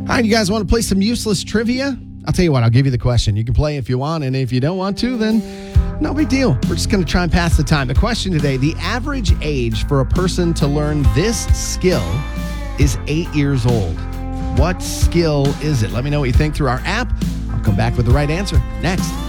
All right, you guys want to play some useless trivia? I'll tell you what, I'll give you the question. You can play if you want, and if you don't want to, then no big deal. We're just going to try and pass the time. The question today, the average age for a person to learn this skill is 8 years old. What skill is it? Let me know what you think through our app. I'll come back with the right answer next.